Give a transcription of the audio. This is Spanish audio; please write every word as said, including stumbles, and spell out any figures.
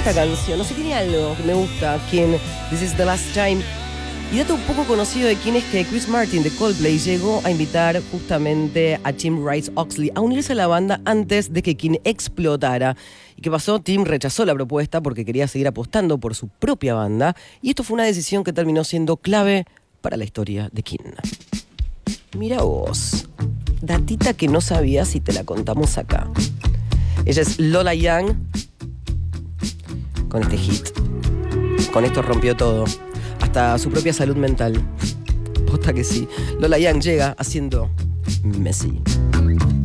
esta canción, no sé, tiene algo que me gusta. King, This is the Last Time. Y dato un poco conocido de quién es que Chris Martin de Coldplay llegó a invitar justamente a Tim Rice-Oxley a unirse a la banda antes de que King explotara. ¿Y qué pasó? Tim rechazó la propuesta porque quería seguir apostando por su propia banda, y esto fue una decisión que terminó siendo clave para la historia de King. Mira vos, datita que no sabías y te la contamos acá. Ella es Lola Young con este hit. Con esto rompió todo. Hasta su propia salud mental. Posta que sí. Lola Young llega haciendo Messi.